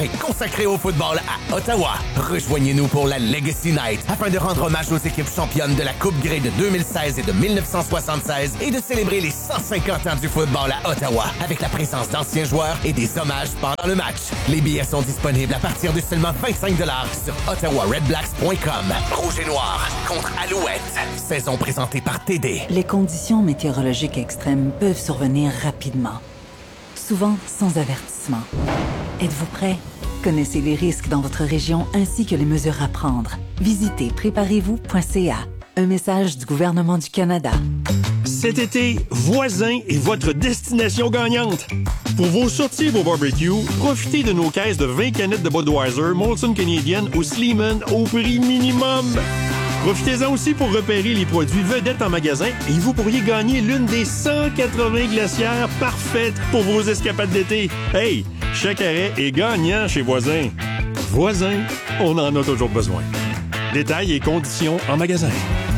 est consacré au football à Ottawa. Rejoignez-nous pour la Legacy Night afin de rendre hommage aux équipes championnes de la Coupe Grey de 2016 et de 1976 et de célébrer les 150 ans du football à Ottawa avec la présence d'anciens joueurs et des hommages pendant le match. Les billets sont disponibles à partir de seulement 25 $ sur ottawaredblacks.com. Rouge et noir contre Alouette. Saison présentée par TD. Les conditions météorologiques extrêmes peuvent survenir rapidement, souvent sans avertissement. Êtes-vous prêt? Connaissez les risques dans votre région ainsi que les mesures à prendre. Visitez préparez-vous.ca. Un message du gouvernement du Canada. Cet été, Voisin est votre destination gagnante. Pour vos sorties et vos barbecues, profitez de nos caisses de 20 canettes de Budweiser, Molson Canadian ou Sleeman au prix minimum. Profitez-en aussi pour repérer les produits vedettes en magasin et vous pourriez gagner l'une des 180 glacières parfaites pour vos escapades d'été. Hey, chaque arrêt est gagnant chez Voisin. Voisin, on en a toujours besoin. Détails et conditions en magasin.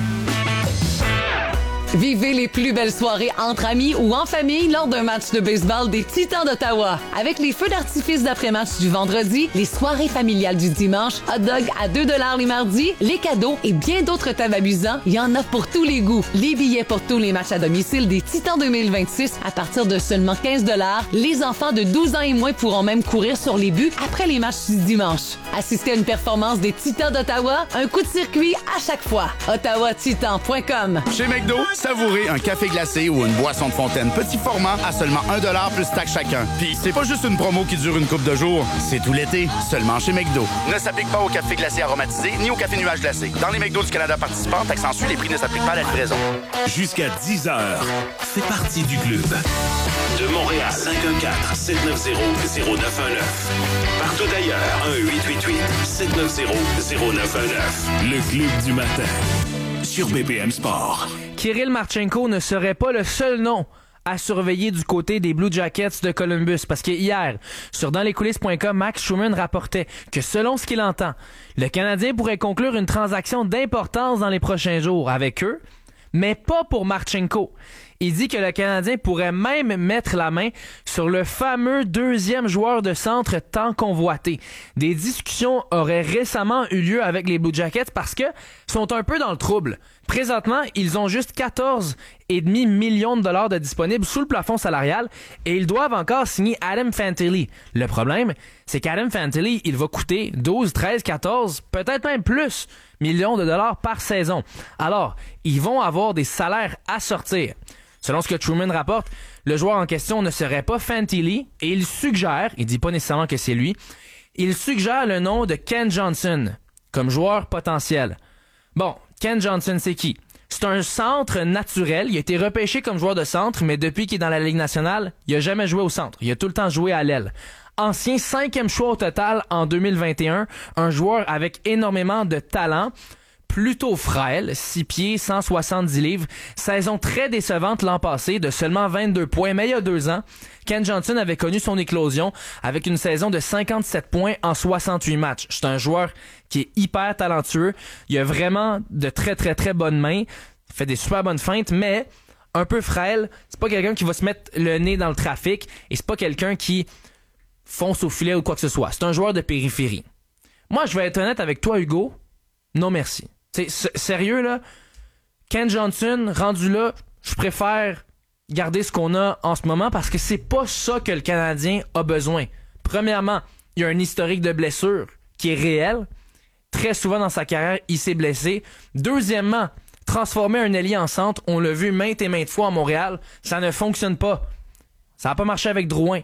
Vivez les plus belles soirées entre amis ou en famille lors d'un match de baseball des Titans d'Ottawa. Avec les feux d'artifice d'après-match du vendredi, les soirées familiales du dimanche, hot dog à 2 $ les mardis, les cadeaux et bien d'autres thèmes amusants, il y en a pour tous les goûts. Les billets pour tous les matchs à domicile des Titans 2026 à partir de seulement 15 $. Les enfants de 12 ans et moins pourront même courir sur les buts après les matchs du dimanche. Assistez à une performance des Titans d'Ottawa, un coup de circuit à chaque fois. ottawatitan.com. Chez McDo, savourez un café glacé ou une boisson de fontaine petit format à seulement 1 $ plus taxe chacun. Puis c'est pas juste une promo qui dure une couple de jours, c'est tout l'été, seulement chez McDo. Ne s'applique pas au café glacé aromatisé ni au café nuage glacé. Dans les McDo du Canada participants, taxe en suit, les prix ne s'appliquent pas à la livraison. Jusqu'à 10 h, fais partie du club. De Montréal, 514-790-0919. Partout ailleurs, 1-888-790-0919. Le club du matin. Sur BPM Sport. Kirill Marchenko ne serait pas le seul nom à surveiller du côté des Blue Jackets de Columbus, parce que hier, sur danslescoulisses.com, Max Schumann rapportait que selon ce qu'il entend, le Canadien pourrait conclure une transaction d'importance dans les prochains jours avec eux, mais pas pour Marchenko. Il dit que le Canadien pourrait même mettre la main sur le fameux deuxième joueur de centre tant convoité. Des discussions auraient récemment eu lieu avec les Blue Jackets parce que sont un peu dans le trouble. Présentement, ils ont juste 14,5 millions de $ de disponibles sous le plafond salarial et ils doivent encore signer Adam Fantilli. Le problème, c'est qu'Adam Fantilli, il va coûter 12, 13, 14, peut-être même plus millions de dollars par saison. Alors, ils vont avoir des salaires à sortir. Selon ce que Truman rapporte, le joueur en question ne serait pas Fantilli et il suggère, il dit pas nécessairement que c'est lui, il suggère le nom de Ken Johnson comme joueur potentiel. Bon, Ken Johnson, c'est qui? C'est un centre naturel. Il a été repêché comme joueur de centre, mais depuis qu'il est dans la Ligue nationale, il a jamais joué au centre. Il a tout le temps joué à l'aile. Ancien 5e choix au total en 2021, un joueur avec énormément de talent. Plutôt frêle, 6 pieds, 170 livres. Saison très décevante l'an passé, de seulement 22 points, mais il y a 2 ans, Ken Johnson avait connu son éclosion avec une saison de 57 points en 68 matchs. C'est un joueur qui est hyper talentueux. Il a vraiment de très, très, très bonnes mains. Il fait des super bonnes feintes, mais un peu frêle. C'est pas quelqu'un qui va se mettre le nez dans le trafic et c'est pas quelqu'un qui fonce au filet ou quoi que ce soit. C'est un joueur de périphérie. Moi, je vais être honnête avec toi, Hugo. Non, merci. C'est sérieux, là. Ken Johnson, rendu là, je préfère garder ce qu'on a en ce moment parce que c'est pas ça que le Canadien a besoin. Premièrement, il y a un historique de blessure qui est réel. Très souvent dans sa carrière, il s'est blessé. Deuxièmement, transformer un ailier en centre, on l'a vu maintes et maintes fois à Montréal, ça ne fonctionne pas. Ça n'a pas marché avec Drouin.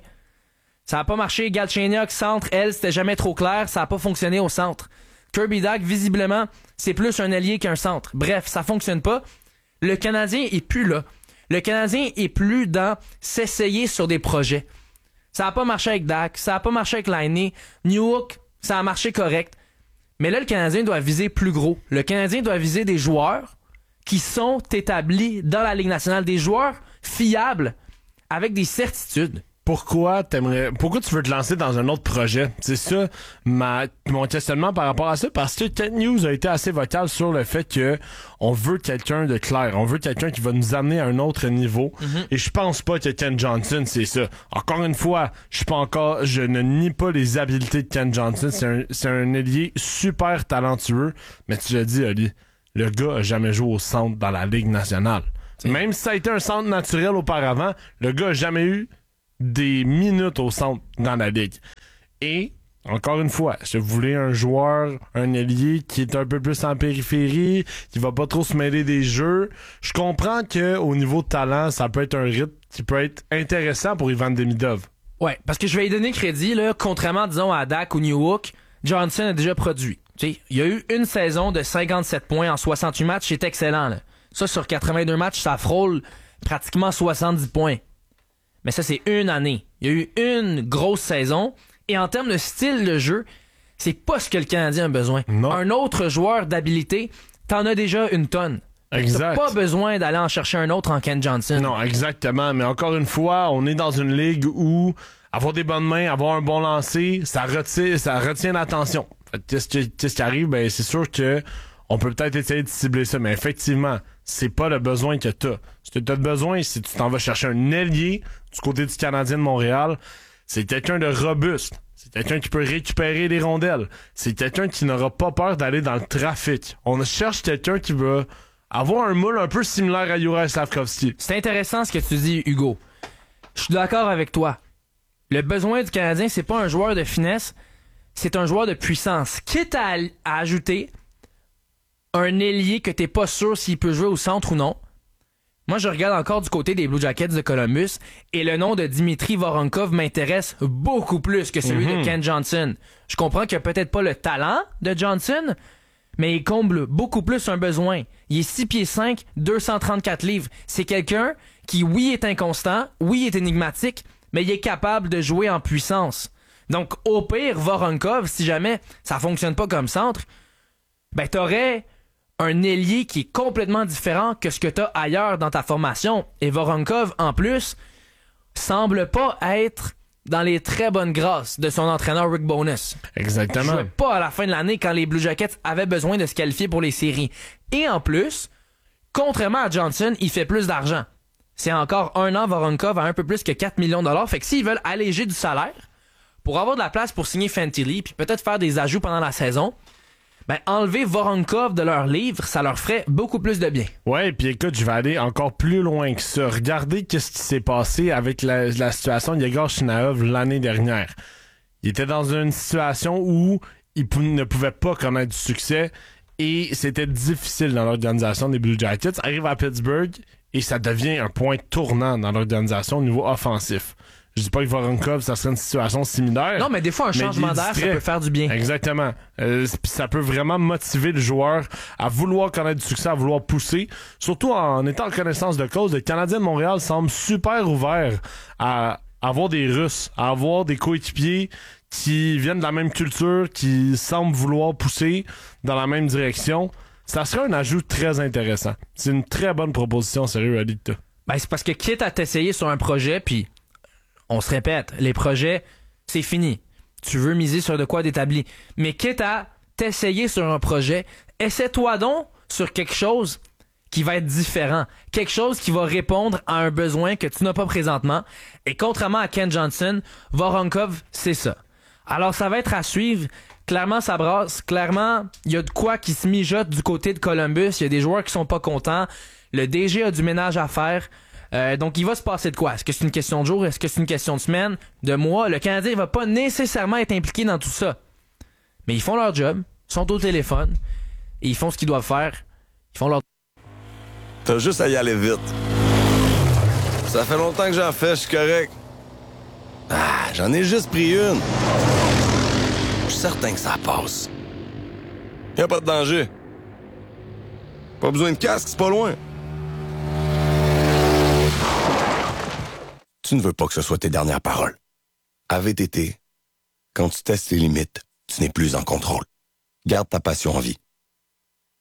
Ça n'a pas marché, Galchenyuk, centre, c'était jamais trop clair, ça n'a pas fonctionné au centre. Kirby Dach, visiblement, c'est plus un allié qu'un centre. Bref, ça fonctionne pas. Le Canadien est plus là. Le Canadien est plus dans s'essayer sur des projets. Ça a pas marché avec Dach, ça a pas marché avec Laine, Newhook, ça a marché correct. Mais là, le Canadien doit viser plus gros. Le Canadien doit viser des joueurs qui sont établis dans la Ligue nationale, des joueurs fiables, avec des certitudes. pourquoi tu veux te lancer dans un autre projet? C'est ça mon questionnement par rapport à ça, parce que Kent Hughes a été assez vocal sur le fait que on veut quelqu'un de clair, on veut quelqu'un qui va nous amener à un autre niveau, et je pense pas que Ken Johnson, c'est ça. Encore une fois, je ne nie pas les habiletés de Ken Johnson, c'est un ailier super talentueux, mais tu l'as dit, Oli, le gars a jamais joué au centre dans la Ligue nationale. Même si ça a été un centre naturel auparavant, le gars a jamais eu des minutes au centre dans la Ligue. Et, encore une fois, si vous voulez un joueur, un ailier qui est un peu plus en périphérie, qui va pas trop se mêler des jeux, je comprends que au niveau de talent, ça peut être un rythme qui peut être intéressant pour Ivan Demidov. Ouais, parce que je vais lui donner crédit, là, contrairement, disons, à Dak ou Newhook, Johnson a déjà produit. T'sais, il y a eu une saison de 57 points en 68 matchs, c'est excellent, là. Ça, sur 82 matchs, ça frôle pratiquement 70 points. Mais ça, c'est une année. Il y a eu une grosse saison. Et en termes de style de jeu, c'est pas ce que le Canadien a besoin. Non. Un autre joueur d'habilité, t'en as déjà une tonne. Exact. T'as pas besoin d'aller en chercher un autre en Ken Johnson. Non, exactement. Mais encore une fois, on est dans une ligue où avoir des bonnes mains, avoir un bon lancer, ça retient l'attention. Qu'est-ce qui arrive? Ben, c'est sûr que on peut peut-être essayer de cibler ça, mais effectivement, c'est pas le besoin que t'as. Ce que t'as besoin, si tu t'en vas chercher un ailier du côté du Canadien de Montréal, c'est quelqu'un de robuste. C'est quelqu'un qui peut récupérer les rondelles. C'est quelqu'un qui n'aura pas peur d'aller dans le trafic. On cherche quelqu'un qui va avoir un moule un peu similaire à Juraj Slafkovský. C'est intéressant ce que tu dis, Hugo. Je suis d'accord avec toi. Le besoin du Canadien, c'est pas un joueur de finesse, c'est un joueur de puissance. Quitte à ajouter un ailier que t'es pas sûr s'il peut jouer au centre ou non. Moi, je regarde encore du côté des Blue Jackets de Columbus et le nom de Dimitri Voronkov m'intéresse beaucoup plus que celui de Ken Johnson. Je comprends qu'il a peut-être pas le talent de Johnson, mais il comble beaucoup plus un besoin. Il est 6 pieds 5, 234 livres. C'est quelqu'un qui, oui, est inconstant, oui, est énigmatique, mais il est capable de jouer en puissance. Donc, au pire, Voronkov, si jamais ça fonctionne pas comme centre, ben t'aurais un ailier qui est complètement différent que ce que t'as ailleurs dans ta formation. Et Voronkov, en plus, semble pas être dans les très bonnes grâces de son entraîneur Rick Bowness. Exactement. Il jouait pas à la fin de l'année quand les Blue Jackets avaient besoin de se qualifier pour les séries. Et en plus, contrairement à Johnson, il fait plus d'argent. C'est encore un an Voronkov à un peu plus que 4 millions de dollars. Fait que s'ils veulent alléger du salaire pour avoir de la place pour signer Fantilli puis peut-être faire des ajouts pendant la saison, ben enlever Voronkov de leur livre, ça leur ferait beaucoup plus de bien. Ouais, puis écoute, je vais aller encore plus loin que ça. Regardez qu'est-ce qui s'est passé avec la situation de Yegor Chinaev l'année dernière. Il était dans une situation où il ne pouvait pas connaître du succès et c'était difficile dans l'organisation des Blue Jackets. Arrive à Pittsburgh et ça devient un point tournant dans l'organisation au niveau offensif. Je dis pas que Voronkov, ça serait une situation similaire. Non, mais des fois, un changement d'air, ça peut faire du bien. Exactement. Ça peut vraiment motiver le joueur à vouloir connaître du succès, à vouloir pousser. Surtout en étant en connaissance de cause, le Canadien de Montréal semble super ouvert à avoir des Russes, à avoir des coéquipiers qui viennent de la même culture, qui semblent vouloir pousser dans la même direction. Ça serait un ajout très intéressant. C'est une très bonne proposition, sérieux, Alita. Ben, c'est parce que quitte à t'essayer sur un projet, puis on se répète, les projets, c'est fini. Tu veux miser sur de quoi d'établi. Mais quitte à t'essayer sur un projet, essaie-toi donc sur quelque chose qui va être différent. Quelque chose qui va répondre à un besoin que tu n'as pas présentement. Et contrairement à Ken Johnson, Voronkov, c'est ça. Alors ça va être à suivre. Clairement, ça brasse. Clairement, il y a de quoi qui se mijote du côté de Columbus. Il y a des joueurs qui sont pas contents. Le DG a du ménage à faire. Donc, il va se passer de quoi? Est-ce que c'est une question de jour? Est-ce que c'est une question de semaine? De mois? Le Canadien va pas nécessairement être impliqué dans tout ça. Mais ils font leur job, sont au téléphone, et ils font ce qu'ils doivent faire. Ils font leur... T'as juste à y aller vite. Ça fait longtemps que j'en fais, je suis correct. Ah, j'en ai juste pris une. Je suis certain que ça passe. Y a pas de danger. Pas besoin de casque, c'est pas loin. Tu ne veux pas que ce soit tes dernières paroles. À VTT, quand tu testes tes limites, tu n'es plus en contrôle. Garde ta passion en vie.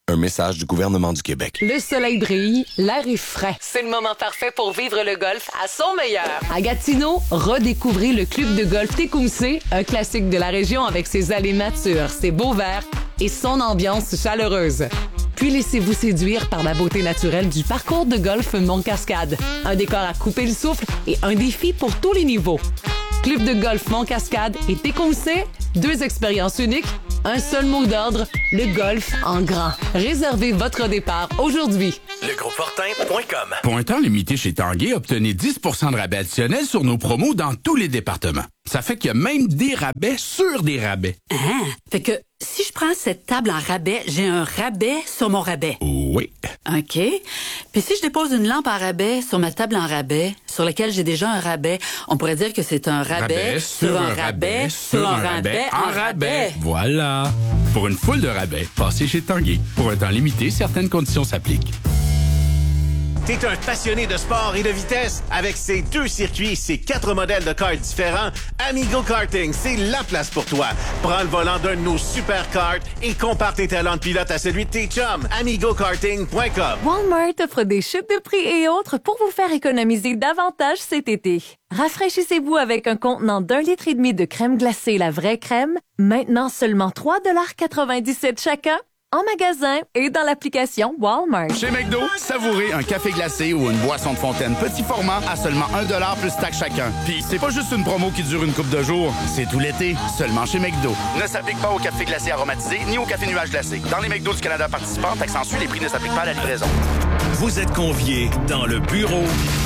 Un message du gouvernement du Québec. Le soleil brille, l'air est frais. C'est le moment parfait pour vivre le golf à son meilleur. À Gatineau, redécouvrez le club de golf Tecumseh, un classique de la région avec ses allées matures, ses beaux verts et son ambiance chaleureuse. Puis laissez-vous séduire par la beauté naturelle du parcours de golf Mont-Cascade. Un décor à couper le souffle et un défi pour tous les niveaux. Club de golf Mont-Cascade et Tecumseh, 2 expériences uniques, un seul mot d'ordre, le golf en grand. Réservez votre départ aujourd'hui. Legroupefortin.com. Pour un temps limité chez Tanguay, obtenez 10 de rabais additionnel sur nos promos dans tous les départements. Ça fait qu'il y a même des rabais sur des rabais. Ah, fait que si je prends cette table en rabais, j'ai un rabais sur mon rabais. Oui. OK. Puis si je dépose une lampe en rabais sur ma table en rabais, sur laquelle j'ai déjà un rabais, on pourrait dire que c'est un rabais sur un rabais sur un rabais en rabais. Voilà. Pour une foule de rabais, passez chez Tanguay. Pour un temps limité, certaines conditions s'appliquent. T'es un passionné de sport et de vitesse? Avec ses 2 circuits et ses 4 modèles de karts différents, Amigo Karting, c'est la place pour toi. Prends le volant d'un de nos super karts et compare tes talents de pilote à celui de tes chums. AmigoKarting.com. Walmart offre des chutes de prix et autres pour vous faire économiser davantage cet été. Rafraîchissez-vous avec un contenant d'1,5 litre de crème glacée La Vraie Crème, maintenant seulement 3,97$ chacun. En magasin et dans l'application Walmart. Chez McDo, savourez un café glacé ou une boisson de fontaine petit format à seulement 1$ plus taxe chacun. Puis c'est pas juste une promo qui dure une couple de jours, c'est tout l'été, seulement chez McDo. Ne s'applique pas au café glacé aromatisé ni au café nuage glacé. Dans les McDo du Canada participants, taxe en suit, les prix ne s'appliquent pas à la livraison. Vous êtes conviés dans le bureau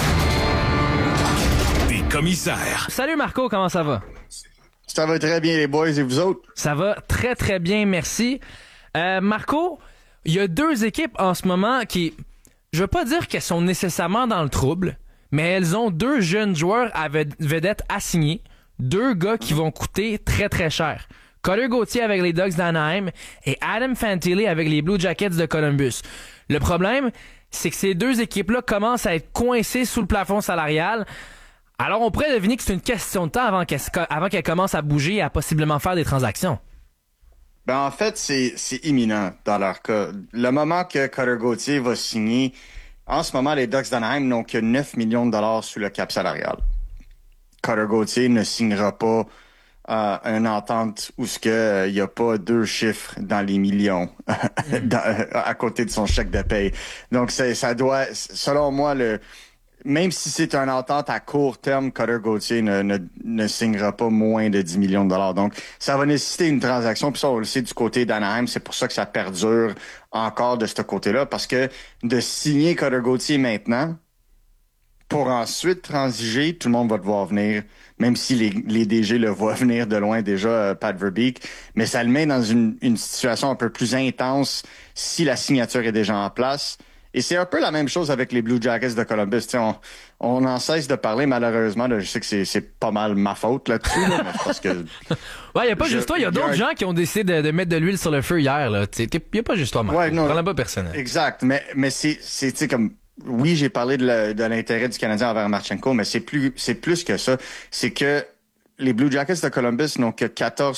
des commissaires. Salut Marco, comment ça va? Ça va très bien les boys et vous autres? Ça va très très bien, merci. Marco, il y a 2 équipes en ce moment qui, je veux pas dire qu'elles sont nécessairement dans le trouble, mais elles ont 2 jeunes joueurs à vedettes assignées, 2 gars qui vont coûter très très cher. Cutter Gauthier avec les Ducks d'Anaheim et Adam Fantilli avec les Blue Jackets de Columbus. Le problème, c'est que ces 2 équipes-là commencent à être coincées sous le plafond salarial. Alors on pourrait deviner que c'est une question de temps avant qu'elles commencent à bouger et à possiblement faire des transactions. Ben en fait, c'est imminent dans leur cas. Le moment que Cutter Gauthier va signer, en ce moment, les Ducks d'Anaheim n'ont que 9 millions de dollars sous le cap salarial. Cutter Gauthier ne signera pas une entente où il n'y a pas 2 chiffres dans les millions à côté de son chèque de paye. Donc ça doit, selon moi, même si c'est une entente à court terme, Cutter Gauthier ne signera pas moins de 10 millions de dollars. Donc, ça va nécessiter une transaction. Puis ça, on le sait du côté d'Anaheim, c'est pour ça que ça perdure encore de ce côté-là. Parce que de signer Cutter Gauthier maintenant, pour ensuite transiger, tout le monde va te voir venir. Même si les DG le voient venir de loin déjà, Pat Verbeek. Mais ça le met dans une situation un peu plus intense si la signature est déjà en place. Et c'est un peu la même chose avec les Blue Jackets de Columbus. On en cesse de parler, malheureusement. Là, je sais que c'est pas mal ma faute là-dessus. Là, mais parce que ouais, il n'y a pas juste toi. Il y a d'autres gens qui ont décidé de mettre de l'huile sur le feu hier. Il n'y a pas juste toi, Marc. Ouais, non, prends-la pas personnel. Exact. Mais c'est comme... Oui, j'ai parlé de l'intérêt du Canadien envers Marchenko, mais c'est plus que ça. C'est que les Blue Jackets de Columbus n'ont que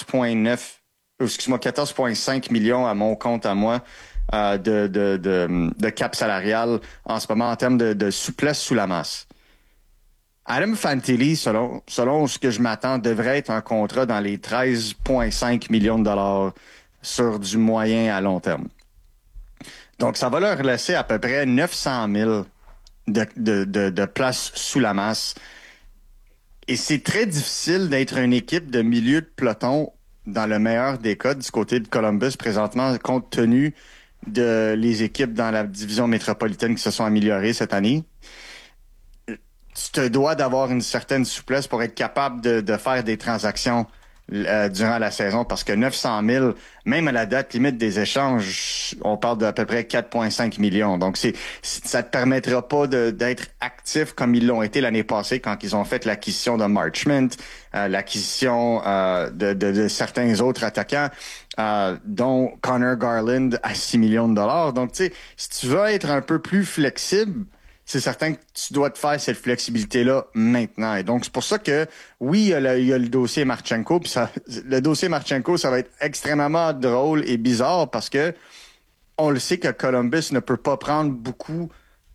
14,5 millions à mon compte à moi. De cap salarial en ce moment en termes de souplesse sous la masse. Adam Fantilli, selon ce que je m'attends, devrait être un contrat dans les 13,5 millions de dollars sur du moyen à long terme. Donc, ça va leur laisser à peu près 900 000 de place sous la masse. Et c'est très difficile d'être une équipe de milieu de peloton dans le meilleur des cas du côté de Columbus présentement, compte tenu de les équipes dans la division métropolitaine qui se sont améliorées cette année. Tu te dois d'avoir une certaine souplesse pour être capable de faire des transactions durant la saison, parce que 900 000, même à la date limite des échanges, on parle d'à peu près 4,5 millions. Donc, ça te permettra pas d'être actif comme ils l'ont été l'année passée quand ils ont fait l'acquisition de Marchment, l'acquisition de certains autres attaquants, dont Connor Garland à 6 millions de dollars. Donc, tu sais, si tu veux être un peu plus flexible, c'est certain que tu dois te faire cette flexibilité-là maintenant. Et donc, c'est pour ça que, oui, il y a le dossier Marchenko. Puis le dossier Marchenko, ça va être extrêmement drôle et bizarre parce que on le sait que Columbus ne peut pas prendre beaucoup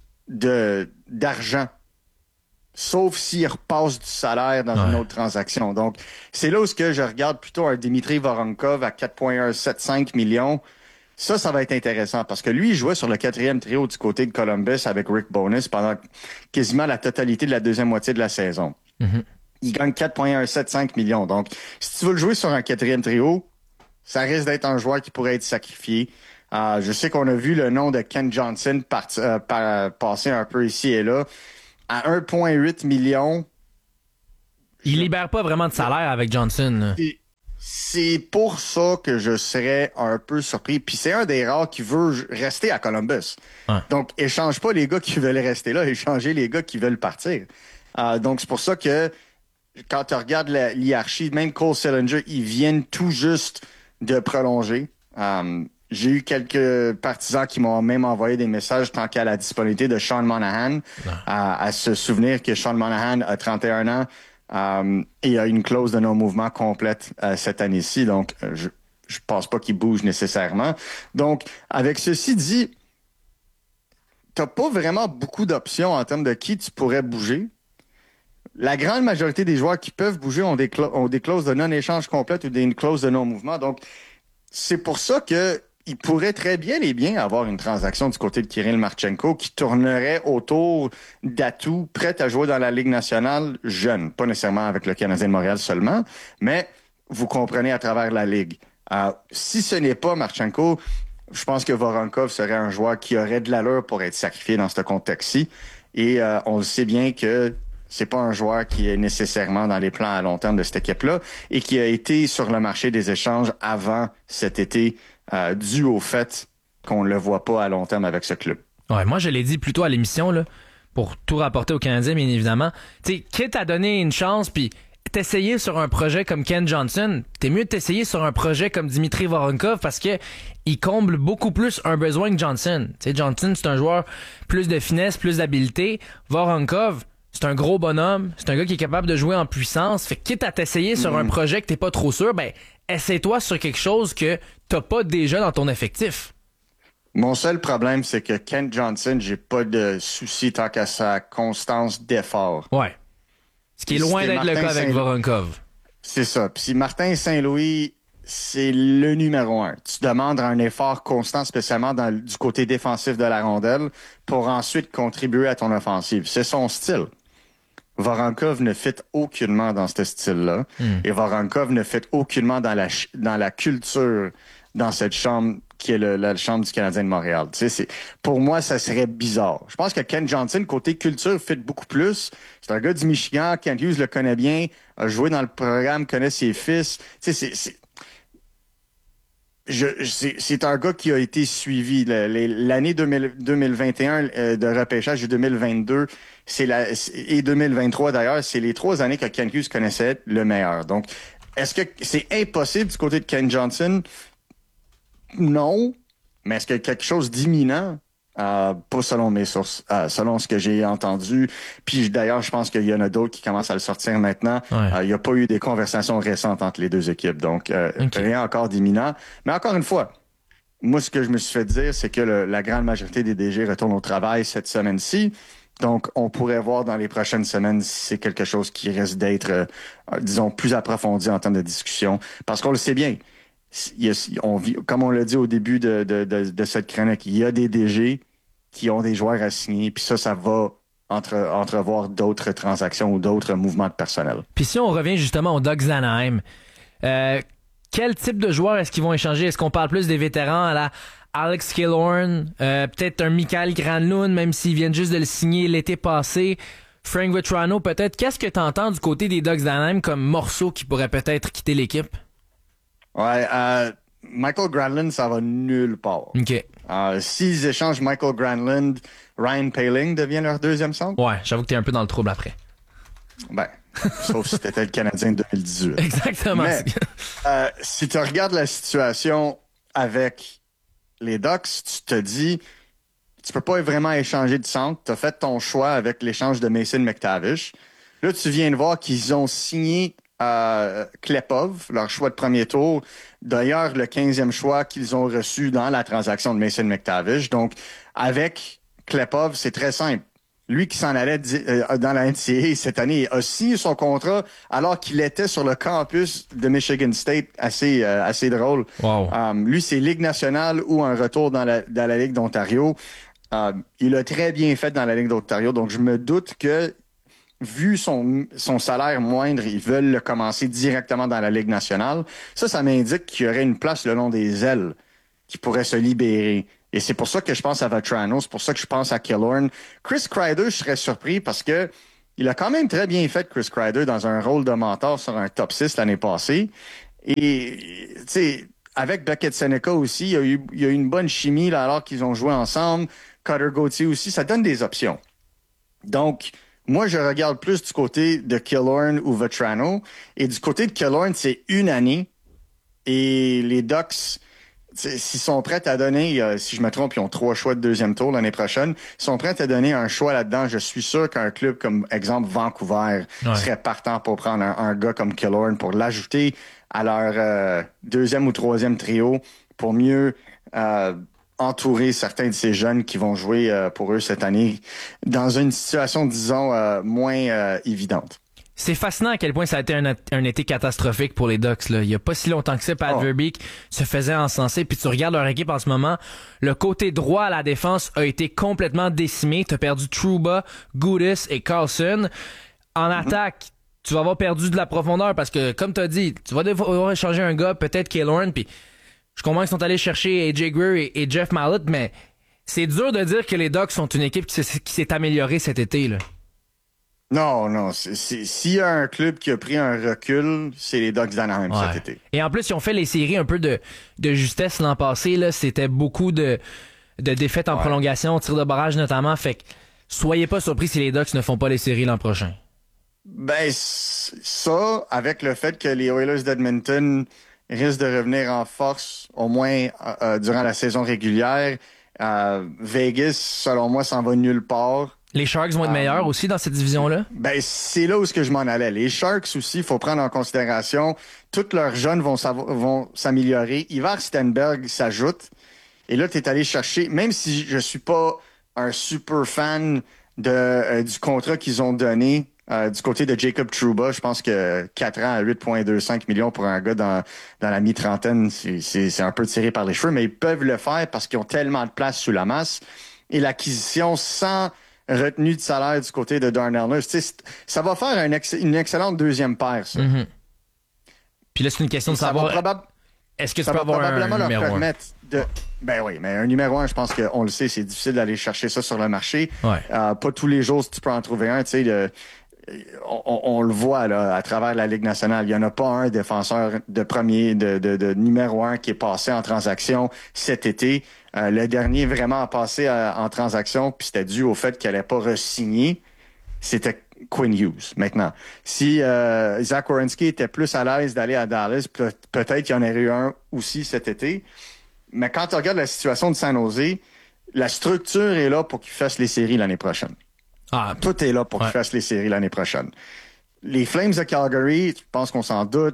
d'argent, sauf s'il repasse du salaire dans une autre transaction. Donc, c'est là où je regarde plutôt un Dimitri Voronkov à 4,175 millions. Ça va être intéressant parce que lui, il jouait sur le 4e trio du côté de Columbus avec Rick Bowness pendant quasiment la totalité de la deuxième moitié de la saison. Mm-hmm. Il gagne 4,175 millions. Donc, si tu veux le jouer sur un 4e trio, ça risque d'être un joueur qui pourrait être sacrifié. Je sais qu'on a vu le nom de Ken Johnson passer un peu ici et là. À 1,8 million. Il libère pas vraiment de salaire avec Johnson. C'est pour ça que je serais un peu surpris. Puis c'est un des rares qui veut rester à Columbus. Ouais. Donc, échange pas les gars qui veulent rester là, échangez les gars qui veulent partir. Donc, c'est pour ça que quand tu regardes l'hierarchie, même Cole Sillinger, ils viennent tout juste de prolonger. J'ai eu quelques partisans qui m'ont même envoyé des messages tant qu'à la disponibilité de Sean Monahan, à se souvenir que Sean Monahan a 31 ans et a une clause de non-mouvement complète cette année-ci. Donc, je pense pas qu'il bouge nécessairement. Donc, avec ceci dit, t'as pas vraiment beaucoup d'options en termes de qui tu pourrais bouger. La grande majorité des joueurs qui peuvent bouger ont des clauses de non-échange complète ou une clause de non-mouvement. Donc, c'est pour ça que il pourrait très bien avoir une transaction du côté de Kirill Marchenko qui tournerait autour d'atouts prêts à jouer dans la Ligue nationale jeune. Pas nécessairement avec le Canadien de Montréal seulement, mais vous comprenez à travers la Ligue. Si ce n'est pas Marchenko, je pense que Voronkov serait un joueur qui aurait de l'allure pour être sacrifié dans ce contexte-ci. Et on le sait bien que c'est pas un joueur qui est nécessairement dans les plans à long terme de cette équipe-là et qui a été sur le marché des échanges avant cet été, dû au fait qu'on ne le voit pas à long terme avec ce club. Ouais, moi, je l'ai dit plus tôt à l'émission, là, pour tout rapporter aux Canadiens, bien évidemment. Tu sais, quitte à donner une chance, puis t'essayer sur un projet comme Ken Johnson, t'es mieux de t'essayer sur un projet comme Dimitri Voronkov parce que il comble beaucoup plus un besoin que Johnson. Tu sais, Johnson, c'est un joueur plus de finesse, plus d'habileté. Voronkov, c'est un gros bonhomme, c'est un gars qui est capable de jouer en puissance. Fait que quitte à t'essayer sur un projet que t'es pas trop sûr, ben essaie-toi sur quelque chose que t'as pas déjà dans ton effectif. Mon seul problème, c'est que Ken Johnson, j'ai pas de souci tant qu'à sa constance d'effort. Ouais. Ce qui est loin d'être le cas avec Voronkov. C'est ça. Puis si Martin Saint-Louis, c'est le numéro 1. Tu demandes un effort constant, spécialement du côté défensif de la rondelle, pour ensuite contribuer à ton offensive. C'est son style. Voronkov ne fit aucunement dans ce style-là. Et Voronkov ne fit aucunement dans la culture, dans cette chambre qui est la chambre du Canadien de Montréal. Tu sais, pour moi, ça serait bizarre. Je pense que Ken Johnson, côté culture, fit beaucoup plus. C'est un gars du Michigan, Kent Hughes le connaît bien, a joué dans le programme, connaît ses fils. Tu sais, c'est un gars qui a été suivi. L'année 2021 de repêchage et 2022, et 2023 d'ailleurs, c'est les 3 années que Kent Hughes connaissait le meilleur. Donc, est-ce que c'est impossible du côté de Ken Johnson? Non. Mais est-ce qu'il y a quelque chose d'imminent? Pas selon mes sources, selon ce que j'ai entendu. Puis d'ailleurs, je pense qu'il y en a d'autres qui commencent à le sortir maintenant. Il n'y a pas eu des conversations récentes entre les deux équipes. Donc, rien encore d'imminent. Mais encore une fois, moi, ce que je me suis fait dire, c'est que la grande majorité des DG retournent au travail cette semaine-ci. Donc, on pourrait voir dans les prochaines semaines si c'est quelque chose qui risque d'être, disons, plus approfondi en termes de discussion. Parce qu'on le sait bien. Comme on l'a dit au début de cette chronique, il y a des DG qui ont des joueurs à signer, puis ça va entrevoir d'autres transactions ou d'autres mouvements de personnel. Puis si on revient justement au Ducks d'Anaheim, quel type de joueurs est-ce qu'ils vont échanger? Est-ce qu'on parle plus des vétérans à la Alex Killorn, peut-être un Mikael Granlund, même s'ils viennent juste de le signer l'été passé, Frank Vatrano peut-être? Qu'est-ce que tu entends du côté des Ducks d'Anaheim comme morceau qui pourrait peut-être quitter l'équipe? Ouais, Michael Granlund, ça va nulle part. OK. S'ils échangent Michael Granlund, Ryan Poehling devient leur deuxième centre? Ouais, j'avoue que t'es un peu dans le trouble après. Ben, sauf si t'étais le Canadien de 2018. Exactement. Mais, si tu regardes la situation avec les Ducks, tu te dis, tu peux pas vraiment échanger de centre. T'as fait ton choix avec l'échange de Mason McTavish. Là, tu viens de voir qu'ils ont signé Klepov, leur choix de premier tour. D'ailleurs, le 15e choix qu'ils ont reçu dans la transaction de Mason McTavish. Donc, avec Klepov, c'est très simple. Lui qui s'en allait dans la NCAA cette année a signé son contrat alors qu'il était sur le campus de Michigan State. Assez drôle. Wow. Lui, c'est Ligue nationale ou un retour dans la Ligue d'Ontario. Il a très bien fait dans la Ligue d'Ontario. Donc, je me doute que, vu son salaire moindre, ils veulent le commencer directement dans la Ligue nationale. Ça m'indique qu'il y aurait une place le long des ailes qui pourrait se libérer. Et c'est pour ça que je pense à Vatrano, c'est pour ça que je pense à Killorn. Chris Kreider, je serais surpris parce que il a quand même très bien fait, Chris Kreider, dans un rôle de mentor sur un top 6 l'année passée. Et, tu sais, avec Beckett Seneca aussi, il y a eu une bonne chimie là, alors qu'ils ont joué ensemble. Cutter Gauthier aussi, ça donne des options. Donc, moi, je regarde plus du côté de Killorn ou Vatrano. Et du côté de Killorn, c'est une année. Et les Ducks, s'ils sont prêts à donner, si je me trompe, ils ont 3 choix de deuxième tour l'année prochaine. S'ils sont prêts à donner un choix là-dedans, je suis sûr qu'un club comme, exemple, Vancouver serait partant pour prendre un gars comme Killorn pour l'ajouter à leur deuxième ou troisième trio pour mieux entourer certains de ces jeunes qui vont jouer pour eux cette année dans une situation, disons, moins évidente. C'est fascinant à quel point ça a été un été catastrophique pour les Ducks. Là. Il n'y a pas si longtemps que ça, Pat Verbeek se faisait encenser. Puis tu regardes leur équipe en ce moment, le côté droit à la défense a été complètement décimé. Tu as perdu Trouba, Gudis et Carlson. En attaque, tu vas avoir perdu de la profondeur parce que, comme tu as dit, tu vas devoir échanger un gars, peut-être Killorn, puis je comprends qu'ils sont allés chercher AJ Greer et Jeff Mallett, mais c'est dur de dire que les Ducks sont une équipe qui s'est améliorée cet été. Là. Non. S'il y a un club qui a pris un recul, c'est les Ducks d'Anaheim cet été. Et en plus, ils ont fait les séries un peu de justesse l'an passé. Là. C'était beaucoup de défaites en prolongation, tir de barrage notamment. Fait que soyez pas surpris si les Ducks ne font pas les séries l'an prochain. Ben, ça, avec le fait que les Oilers d'Edmonton risquent de revenir en force, au moins durant la saison régulière, Vegas, selon moi, s'en va nulle part. Les Sharks vont être meilleurs aussi dans cette division-là? Ben, c'est là où je m'en allais. Les Sharks aussi, il faut prendre en considération, tous leurs jeunes vont s'améliorer. Ivar Stenberg s'ajoute. Et là, tu es allé chercher, même si je suis pas un super fan du contrat qu'ils ont donné du côté de Jacob Trouba, je pense que 4 ans à 8,25 millions pour un gars dans la mi-trentaine, c'est un peu tiré par les cheveux, mais ils peuvent le faire parce qu'ils ont tellement de place sous la masse. Et l'acquisition sans retenue de salaire du côté de Darnell Nurse, ça va faire une excellente deuxième paire, ça. Mm-hmm. Puis là, c'est une question de savoir... Est-ce que ça peut avoir un numéro 1? Ben oui, mais un numéro 1, je pense qu'on le sait, c'est difficile d'aller chercher ça sur le marché. Ouais. Pas tous les jours, si tu peux en trouver un, tu sais, on le voit là, à travers la Ligue nationale. Il n'y en a pas un défenseur de numéro 1 qui est passé en transaction cet été. Le dernier vraiment passé en transaction, puis c'était dû au fait qu'elle n'allait pas re-signer, c'était Quinn Hughes. Maintenant, si Zach Werenski était plus à l'aise d'aller à Dallas, peut-être qu'il y en aurait eu un aussi cet été. Mais quand tu regardes la situation de San Jose, la structure est là pour qu'ils fassent les séries l'année prochaine. Tout est là pour qu'ils fassent les séries l'année prochaine. Les Flames de Calgary, je pense qu'on s'en doute.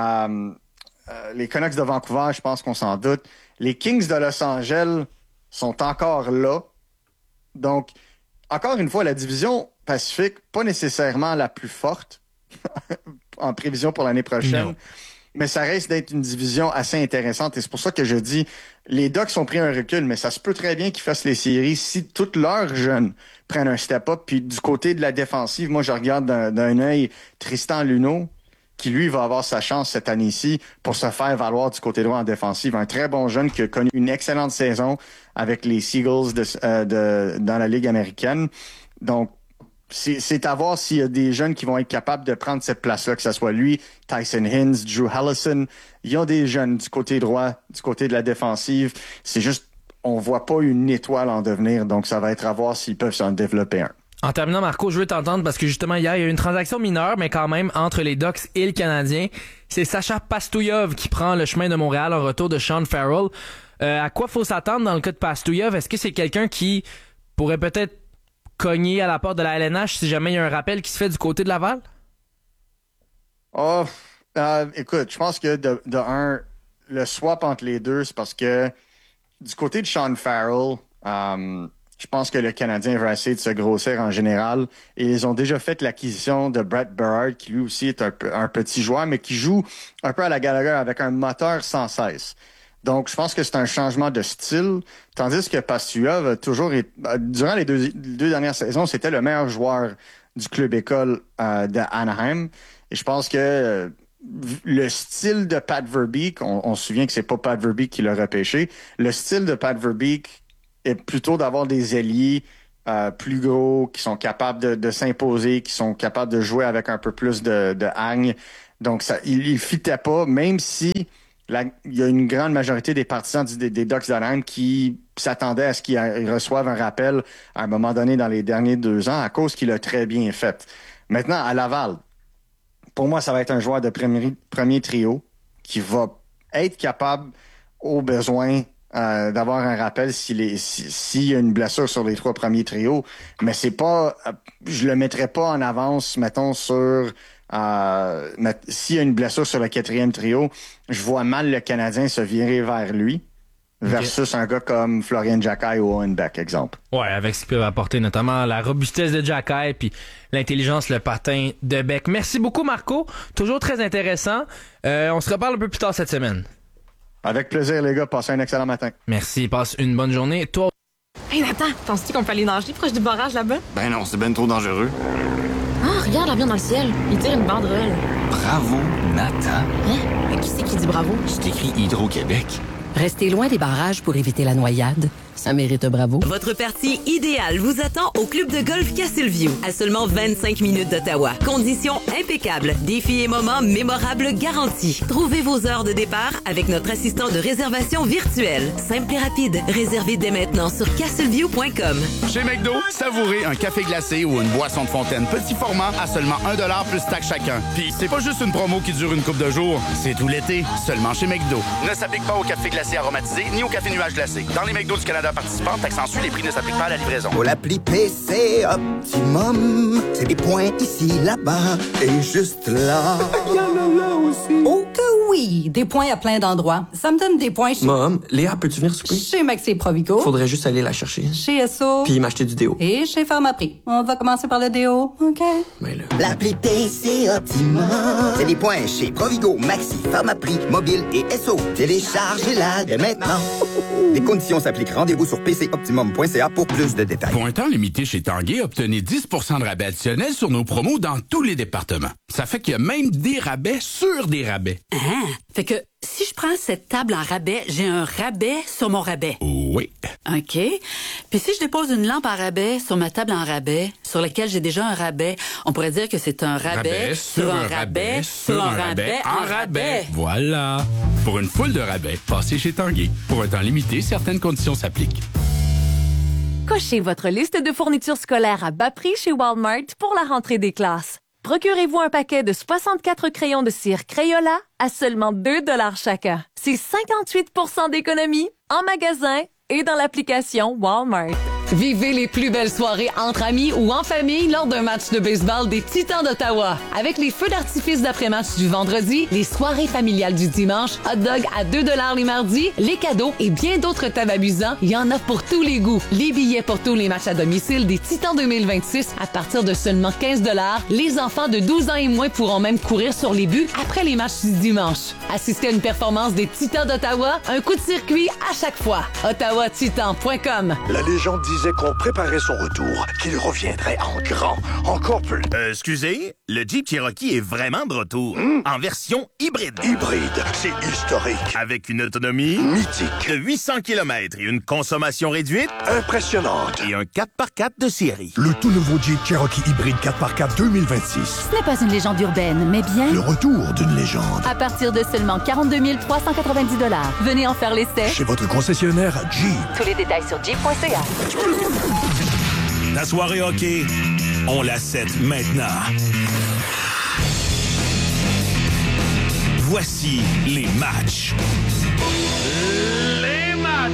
Les Canucks de Vancouver, je pense qu'on s'en doute. Les Kings de Los Angeles sont encore là. Donc, encore une fois, la division Pacifique, pas nécessairement la plus forte en prévision pour l'année prochaine. Non. Mais ça reste d'être une division assez intéressante. Et c'est pour ça que je dis, les Ducks ont pris un recul, mais ça se peut très bien qu'ils fassent les séries si tous leurs jeunes prennent un step-up. Puis du côté de la défensive, moi, je regarde d'un œil Tristan Luneau, qui, lui, va avoir sa chance cette année-ci pour se faire valoir du côté droit en défensive. Un très bon jeune qui a connu une excellente saison avec les Seagulls dans la Ligue américaine. Donc, c'est à voir s'il y a des jeunes qui vont être capables de prendre cette place-là, que ce soit lui, Tyson Hines, Drew Helleson. Il y a des jeunes du côté droit, du côté de la défensive. C'est juste, on voit pas une étoile en devenir, donc ça va être à voir s'ils peuvent s'en développer un. En terminant, Marco, je veux t'entendre parce que justement, hier, il y a eu une transaction mineure, mais quand même, entre les Ducks et le Canadien. C'est Sacha Pastouillev qui prend le chemin de Montréal en retour de Sean Farrell. À quoi faut s'attendre dans le cas de Pastouillev? Est-ce que c'est quelqu'un qui pourrait peut-être cogner à la porte de la LNH si jamais il y a un rappel qui se fait du côté de Laval? Écoute, je pense que de un, le swap entre les deux, c'est parce que du côté de Sean Farrell, je pense que le Canadien va essayer de se grossir en général. Et ils ont déjà fait l'acquisition de Brett Berard, qui lui aussi est un petit joueur, mais qui joue un peu à la Gallagher avec un moteur sans cesse. Donc, je pense que c'est un changement de style, tandis que Pastujov a toujours été, durant les deux dernières saisons, c'était le meilleur joueur du club école de Anaheim. Et je pense que le style de Pat Verbeek, on se souvient que c'est pas Pat Verbeek qui l'a repêché, le style de Pat Verbeek est plutôt d'avoir des ailiers plus gros, qui sont capables de s'imposer, qui sont capables de jouer avec un peu plus de hargne. Donc, il fitait pas, même si il y a une grande majorité des partisans des Ducks d'Anaheim qui s'attendaient à ce qu'ils reçoivent un rappel à un moment donné dans les derniers 2 ans à cause qu'il a très bien fait. Maintenant, à Laval, pour moi, ça va être un joueur de premier trio qui va être capable, au besoin, d'avoir un rappel s'il y a une blessure sur les 3 premiers trios. Mais c'est pas, je le mettrais pas en avance, mettons, sur s'il y a une blessure sur le 4e trio, je vois mal le Canadien se virer vers lui versus un gars comme Florian Jacquet ou Owen Beck, exemple. Ouais, avec ce qu'ils peuvent apporter, notamment la robustesse de Jacquet puis l'intelligence, le patin de Beck. Merci beaucoup, Marco. Toujours très intéressant. On se reparle un peu plus tard cette semaine. Avec plaisir, les gars. Passez un excellent matin. Merci. Passe une bonne journée. Toi. Hey, Nathan, penses-tu qu'on peut aller nager proche du barrage là-bas? Ben non, c'est ben trop dangereux. Ah, regarde l'avion dans le ciel. Il tire une banderole. Bravo, Nathan. Hein? Qui c'est qui dit bravo? C'est écrit Hydro-Québec. Restez loin des barrages pour éviter la noyade. Ça mérite un bravo. Votre partie idéale vous attend au club de golf Castleview, à seulement 25 minutes d'Ottawa. Conditions impeccables, défis et moments mémorables garantis. Trouvez vos heures de départ avec notre assistant de réservation virtuelle. Simple et rapide, réservez dès maintenant sur castleview.com. Chez McDo, savourez un café glacé ou une boisson de fontaine petit format à seulement 1$ plus taxe chacun. Puis c'est pas juste une promo qui dure une couple de jours, c'est tout l'été, seulement chez McDo. Ne s'applique pas au café glacé aromatisé ni au café nuage glacé. Dans les McDo du Canada participants, taxe en sus, les prix ne s'appliquent pas à la livraison. Pour l'appli PC Optimum, c'est des points ici, là-bas et juste là. Il y en a là aussi. Oh que oui! Des points à plein d'endroits. Ça me donne des points chez... Mom, Léa, peux-tu venir souper? Chez Maxi Provigo. Faudrait juste aller la chercher. Chez Esso. Puis m'acheter du déo. Et chez Pharmaprix. On va commencer par le déo, OK? Ben là. L'appli PC Optimum, c'est des points chez Provigo, Maxi, Pharmaprix, Mobile et Esso. Téléchargez-la dès maintenant. Les conditions s'appliquent. Rendez-vous sur pcoptimum.ca pour plus de détails. Pour un temps limité chez Tanguay, obtenez 10% de rabais additionnel sur nos promos dans tous les départements. Ça fait qu'il y a même des rabais sur des rabais. Ah, fait que si je prends cette table en rabais, j'ai un rabais sur mon rabais. Oui. OK. Puis si je dépose une lampe en rabais sur ma table en rabais, sur laquelle j'ai déjà un rabais, on pourrait dire que c'est un rabais sur un rabais sur un rabais en rabais. Voilà. Pour une foule de rabais, passez chez Tanguay. Pour un temps limité, certaines conditions s'appliquent. Cochez votre liste de fournitures scolaires à bas prix chez Walmart pour la rentrée des classes. Procurez-vous un paquet de 64 crayons de cire Crayola à seulement 2$ chacun. C'est 58% d'économie en magasin et dans l'application Walmart. Vivez les plus belles soirées entre amis ou en famille lors d'un match de baseball des Titans d'Ottawa. Avec les feux d'artifice d'après-match du vendredi, les soirées familiales du dimanche, hot dog à 2$ les mardis, les cadeaux et bien d'autres tables amusants, il y en a pour tous les goûts. Les billets pour tous les matchs à domicile des Titans 2026 à partir de seulement 15$. Les enfants de 12 ans et moins pourront même courir sur les buts après les matchs du dimanche. Assistez à une performance des Titans d'Ottawa, un coup de circuit à chaque fois. OttawaTitan.com. La légende disait qu'on préparait son retour, qu'il reviendrait en grand, encore plus. Excusez, le Jeep Cherokee est vraiment de retour, en version hybride. Hybride, c'est historique. Avec une autonomie mythique de 800 km et une consommation réduite impressionnante. Et un 4x4 de série. Le tout nouveau Jeep Cherokee hybride 4x4 2026. Ce n'est pas une légende urbaine, mais bien... le retour d'une légende. À partir de seulement 42 390$. Venez en faire l'essai. Chez votre concessionnaire Jeep. Tous les détails sur jeep.ca. La soirée hockey, on la set maintenant. Voici les matchs. Les matchs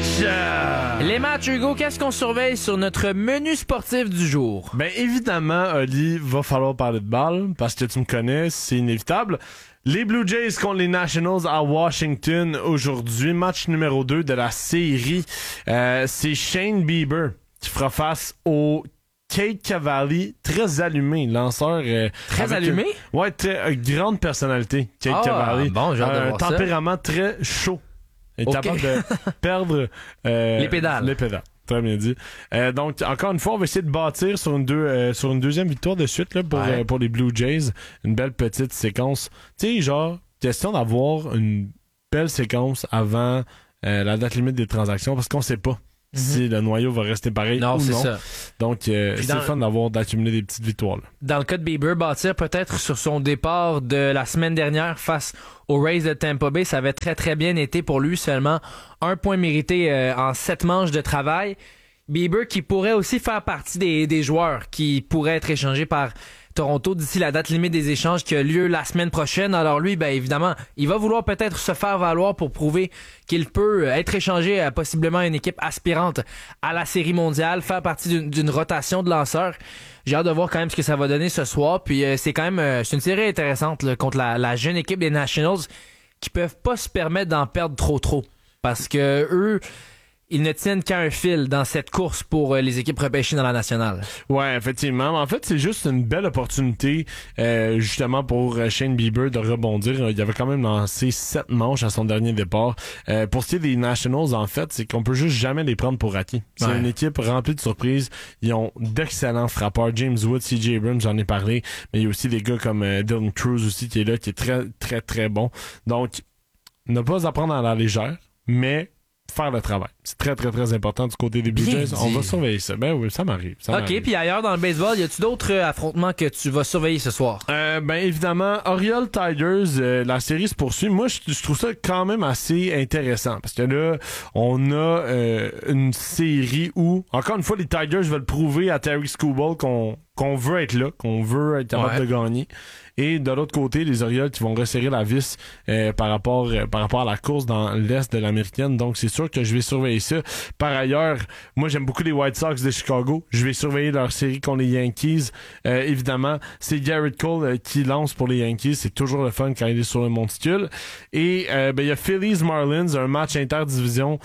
Les matchs, Hugo, qu'est-ce qu'on surveille sur notre menu sportif du jour? Ben évidemment, Oli, va falloir parler de balle, parce que tu me connais, c'est inévitable. Les Blue Jays contre les Nationals à Washington aujourd'hui. Match numéro 2 de la série. C'est Shane Bieber qui fera face au Cade Cavalli, très allumé, lanceur. Très allumé? Ouais, très grande personnalité, Cade Cavalli. Bon, j'ai hâte de voir ça. Tempérament très chaud. Il est capable de perdre les pédales. Les pédales. Très bien dit. Donc, encore une fois, on va essayer de bâtir sur une deuxième victoire de suite là, pour les Blue Jays. Une belle petite séquence. Tu sais, genre, question d'avoir une belle séquence avant la date limite des transactions, parce qu'on sait pas si le noyau va rester pareil ou c'est non. Ça. Donc, c'est le fun d'accumuler des petites victoires. Là. Dans le cas de Bieber, bâtir peut-être sur son départ de la semaine dernière face aux Rays de Tampa Bay, ça avait très très bien été pour lui, seulement 1 point mérité en 7 manches de travail. Bieber qui pourrait aussi faire partie des joueurs qui pourraient être échangés par Toronto d'ici la date limite des échanges qui a lieu la semaine prochaine. Alors lui, ben évidemment, il va vouloir peut-être se faire valoir pour prouver qu'il peut être échangé possiblement à une équipe aspirante à la Série mondiale, faire partie d'une rotation de lanceurs. J'ai hâte de voir quand même ce que ça va donner ce soir. Puis c'est quand même c'est une série intéressante là, contre la jeune équipe des Nationals qui peuvent pas se permettre d'en perdre trop. Parce que eux, ils ne tiennent qu'à un fil dans cette course pour les équipes repêchées dans la nationale. Ouais, effectivement. En fait, c'est juste une belle opportunité justement pour Shane Bieber de rebondir. Il avait quand même lancé 7 manches à son dernier départ. Pour ce qui est des Nationals, en fait, c'est qu'on peut juste jamais les prendre pour acquis. C'est une équipe remplie de surprises. Ils ont d'excellents frappeurs. James Wood, C.J. Abrams, j'en ai parlé. Mais il y a aussi des gars comme Dylan Cruz aussi qui est là, qui est très, très, très bon. Donc, ne pas apprendre à la légère, mais faire le travail. C'est très, très, très important du côté des Blue Jays. On va surveiller ça. Ben oui, ça m'arrive. Puis ailleurs dans le baseball, y a-tu d'autres affrontements que tu vas surveiller ce soir? Ben évidemment, Orioles Tigers, la série se poursuit. Moi, je trouve ça quand même assez intéressant parce que là, on a une série où, encore une fois, les Tigers veulent prouver à Terry Skubal qu'on veut être là, qu'on veut être capable de gagner. Et de l'autre côté, les Orioles qui vont resserrer la vis par rapport à la course dans l'Est de l'Américaine. Donc, c'est sûr que je vais surveiller ça. Par ailleurs, moi, j'aime beaucoup les White Sox de Chicago. Je vais surveiller leur série contre les Yankees. Évidemment, c'est Garrett Cole qui lance pour les Yankees. C'est toujours le fun quand il est sur le monticule. Et il y a Phillies Marlins, un match interdivision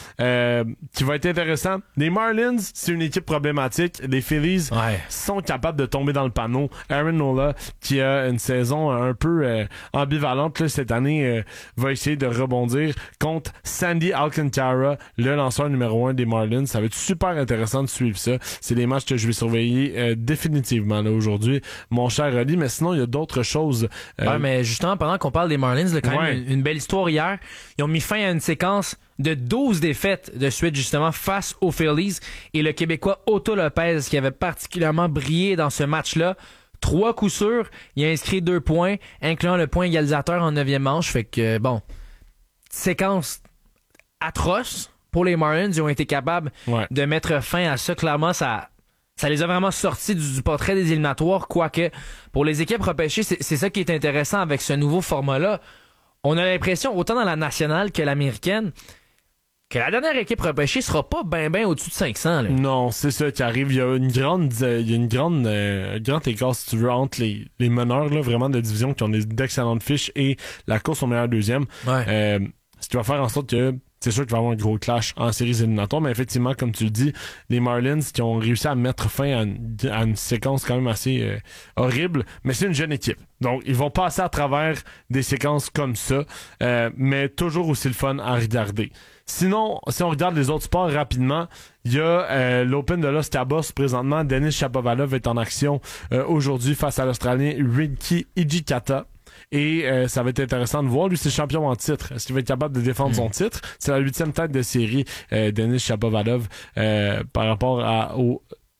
qui va être intéressant. Les Marlins, c'est une équipe problématique. Les Phillies sont capables de tomber dans le panneau. Aaron Nola, qui a une saison un peu ambivalente là, cette année, va essayer de rebondir contre Sandy Alcantara, le lanceur numéro 1 des Marlins. Ça va être super intéressant de suivre ça. C'est des matchs que je vais surveiller définitivement là aujourd'hui, mon cher Ali. Mais sinon, il y a d'autres choses. Mais justement, pendant qu'on parle des Marlins, là, quand même une belle histoire hier. Ils ont mis fin à une séquence de 12 défaites de suite justement face aux Phillies et le Québécois Otto Lopez qui avait particulièrement brillé dans ce match-là. 3 coups sûrs, il a inscrit 2 points, incluant le point égalisateur en 9e manche. Fait que, séquence atroce pour les Marlins. Ils ont été capables de mettre fin à ça. Clairement, ça les a vraiment sortis du portrait des éliminatoires. Quoique, pour les équipes repêchées, c'est ça qui est intéressant avec ce nouveau format-là. On a l'impression, autant dans la nationale que l'américaine, que la dernière équipe repêchée sera pas ben au-dessus de 500. Là. Non, c'est ça qui arrive. Il y a une grande écart, si tu veux, entre les meneurs là, vraiment de division qui ont d'excellentes fiches et la course au meilleur deuxième. Ce qui va faire en sorte que c'est sûr qu'il va y avoir un gros clash en séries éliminatoires, mais effectivement, comme tu le dis, les Marlins qui ont réussi à mettre fin à une séquence quand même assez horrible, mais c'est une jeune équipe. Donc, ils vont passer à travers des séquences comme ça, mais toujours aussi le fun à regarder. Sinon, si on regarde les autres sports rapidement, il y a l'Open de Los Cabos présentement. Denis Shapovalov est en action aujourd'hui face à l'Australien Rinky Hijikata. Et ça va être intéressant de voir. Lui, c'est champion en titre. Est-ce qu'il va être capable de défendre son titre? C'est la 8e tête de série, Denis Shapovalov, par rapport au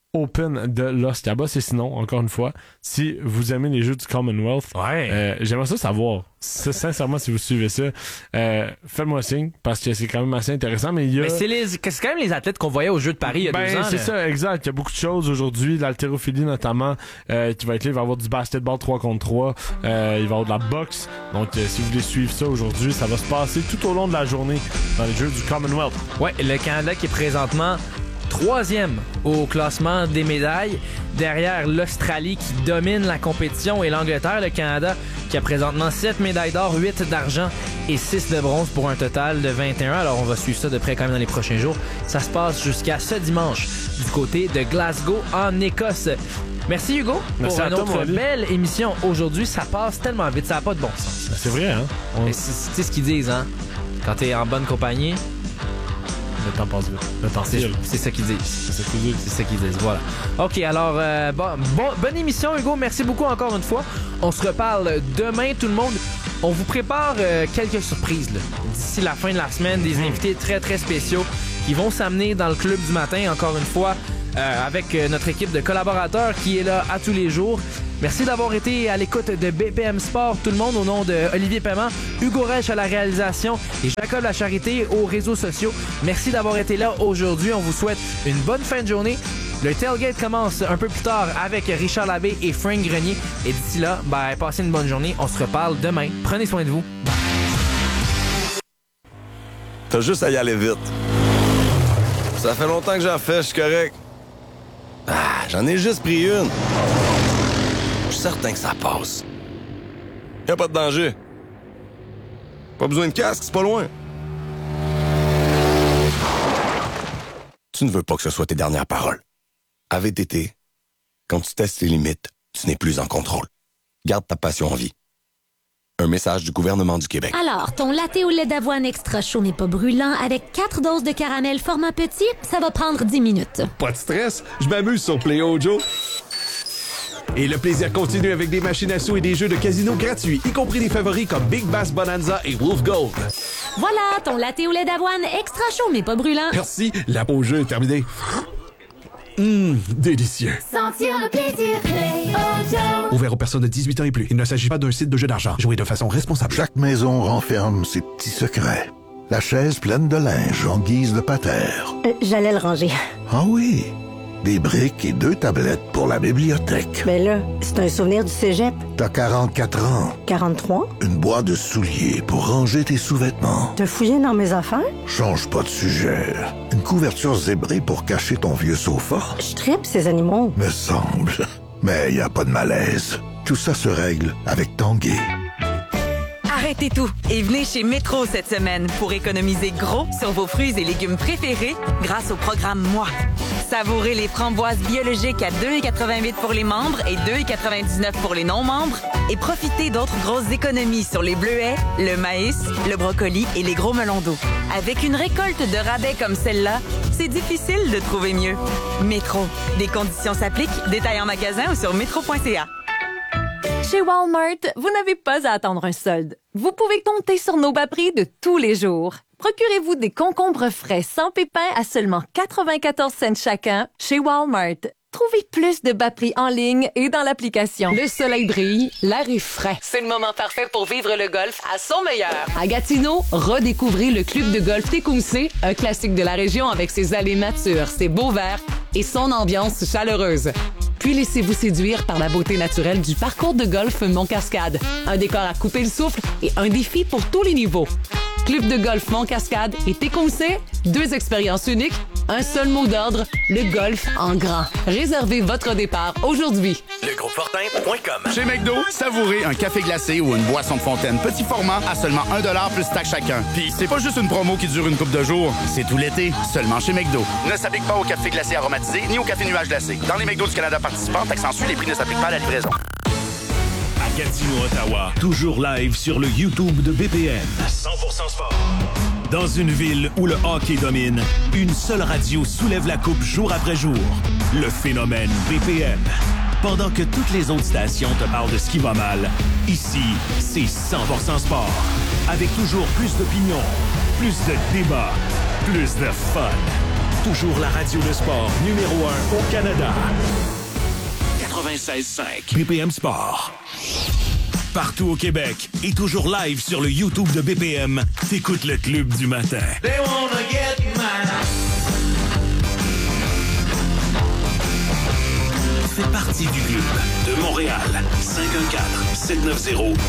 Open de Los Cabos. Et sinon, encore une fois, si vous aimez les jeux du Commonwealth, j'aimerais ça savoir. Sincèrement, si vous suivez ça, faites-moi signe, parce que c'est quand même assez intéressant. Mais c'est quand même les athlètes qu'on voyait aux Jeux de Paris il y a 2 ans. C'est ça, exact. Il y a beaucoup de choses aujourd'hui, l'haltérophilie notamment, qui va être là. Il va y avoir du basketball 3 contre 3, il va y avoir de la boxe. Donc, si vous voulez suivre ça aujourd'hui, ça va se passer tout au long de la journée dans les Jeux du Commonwealth. Ouais, le Canada qui est présentement 3e au classement des médailles, derrière l'Australie qui domine la compétition et l'Angleterre. Le Canada qui a présentement 7 médailles d'or, 8 d'argent et 6 de bronze pour un total de 21. Alors on va suivre ça de près quand même dans les prochains jours. Ça se passe jusqu'à ce dimanche du côté de Glasgow en Écosse. Merci Hugo pour une autre belle émission aujourd'hui. Ça passe tellement vite, ça n'a pas de bon sens. C'est vrai, hein? C'est ce qu'ils disent, hein? Quand t'es en bonne compagnie, le temps passe vite. Le temps c'est ça qu'ils disent. C'est ça qu'ils disent, voilà. OK, alors, bonne émission, Hugo. Merci beaucoup encore une fois. On se reparle demain, tout le monde. On vous prépare quelques surprises là. D'ici la fin de la semaine, des invités très, très spéciaux qui vont s'amener dans le club du matin, encore une fois, avec notre équipe de collaborateurs qui est là à tous les jours. Merci d'avoir été à l'écoute de BPM Sport, tout le monde, au nom de Olivier Paiement, Hugo Reich à la réalisation et Jacob Lacharité aux réseaux sociaux. Merci d'avoir été là aujourd'hui. On vous souhaite une bonne fin de journée. Le tailgate commence un peu plus tard avec Richard Labbé et Frank Grenier. Et d'ici là, passez une bonne journée. On se reparle demain. Prenez soin de vous. T'as juste à y aller vite. Ça fait longtemps que j'en fais, je suis correct. J'en ai juste pris une. Je suis certain que ça passe. Y'a pas de danger. Pas besoin de casque, c'est pas loin. Tu ne veux pas que ce soit tes dernières paroles. À VTT, quand tu testes tes limites, tu n'es plus en contrôle. Garde ta passion en vie. Un message du gouvernement du Québec. Alors, ton latte au lait d'avoine extra chaud n'est pas brûlant avec 4 doses de caramel format petit, ça va prendre 10 minutes. Pas de stress, je m'amuse sur Play Joe. Et le plaisir continue avec des machines à sous et des jeux de casino gratuits, y compris des favoris comme Big Bass Bonanza et Wolf Gold. Voilà, ton latte au lait d'avoine extra chaud mais pas brûlant. Merci, la pause jeu est terminée. Délicieux. Sentir le plaisir Play Joe. Ouvert aux personnes de 18 ans et plus. Il ne s'agit pas d'un site de jeu d'argent. Jouez de façon responsable. Chaque maison renferme ses petits secrets. La chaise pleine de linge en guise de patère. J'allais le ranger. Ah oui? Des briques et 2 tablettes pour la bibliothèque. Mais là, c'est un souvenir du cégep. T'as 44 ans. 43? Une boîte de souliers pour ranger tes sous-vêtements. T'as fouillé dans mes affaires? Change pas de sujet. Une couverture zébrée pour cacher ton vieux sofa. Je tripe ces animaux. Me semble. Mais y a pas de malaise. Tout ça se règle avec Tanguay. Arrêtez tout et venez chez Métro cette semaine pour économiser gros sur vos fruits et légumes préférés grâce au programme Moi. Savourez les framboises biologiques à 2,88 pour les membres et 2,99 pour les non-membres et profitez d'autres grosses économies sur les bleuets, le maïs, le brocoli et les gros melons d'eau. Avec une récolte de rabais comme celle-là, c'est difficile de trouver mieux. Métro. Des conditions s'appliquent. Détails en magasin ou sur métro.ca. Chez Walmart, vous n'avez pas à attendre un solde. Vous pouvez compter sur nos bas prix de tous les jours. Procurez-vous des concombres frais sans pépins à seulement 94 cents chacun chez Walmart. Trouvez plus de bas prix en ligne et dans l'application. Le soleil brille, l'air est frais. C'est le moment parfait pour vivre le golf à son meilleur. À Gatineau, redécouvrez le club de golf Tecumseh, un classique de la région avec ses allées matures, ses beaux verts et son ambiance chaleureuse. Puis laissez-vous séduire par la beauté naturelle du parcours de golf Mont-Cascade. Un décor à couper le souffle et un défi pour tous les niveaux. Club de golf Mont-Cascade et Tecumseh, 2 expériences uniques, un seul mot d'ordre, le golf en grand. Réservez votre départ aujourd'hui. Legroupefortin.com. Chez McDo, savourez un café glacé ou une boisson de fontaine petit format à seulement 1$ plus taxe chacun. Puis c'est pas juste une promo qui dure une couple de jours, c'est tout l'été, seulement chez McDo. Ne s'applique pas au café glacé aromatisé ni au café nuage glacé. Dans les McDo du Canada participants, taxes les prix ne s'appliquent pas à la livraison. À Gatineau, Ottawa, toujours live sur le YouTube de BPM. 100% sport. Dans une ville où le hockey domine, une seule radio soulève la coupe jour après jour. Le phénomène BPM. Pendant que toutes les autres stations te parlent de ce qui va mal, ici, c'est 100% sport. Avec toujours plus d'opinions, plus de débats, plus de fun. Toujours la radio de sport numéro 1 au Canada. 96.5 BPM Sport. Partout au Québec et toujours live sur le YouTube de BPM, t'écoutes le Club du matin. They wanna get mine. C'est parti du Club de Montréal. 514-790-0919.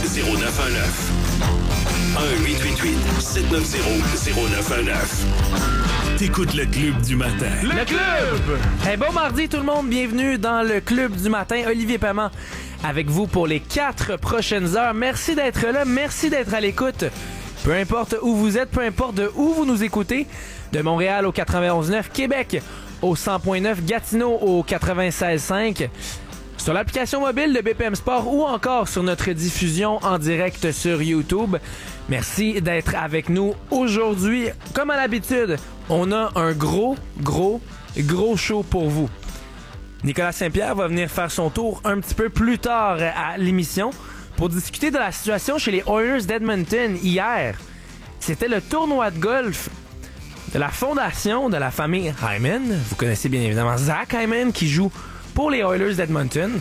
1-888-790-0919. T'écoutes le Club du matin. Le Club! Hey, bon mardi tout le monde, bienvenue dans le Club du matin. Olivier Paiement avec vous pour les 4 prochaines heures. Merci d'être là, merci d'être à l'écoute. Peu importe où vous êtes, peu importe de où vous nous écoutez, de Montréal au 91.9, Québec au 100.9, Gatineau au 96.5, sur l'application mobile de BPM Sport ou encore sur notre diffusion en direct sur YouTube. Merci d'être avec nous aujourd'hui. Comme à l'habitude, on a un gros show pour vous. Nicolas Saint-Pierre va venir faire son tour un petit peu plus tard à l'émission pour discuter de la situation chez les Oilers d'Edmonton hier. C'était le tournoi de golf de la fondation de la famille Hyman. Vous connaissez bien évidemment Zach Hyman qui joue pour les Oilers d'Edmonton.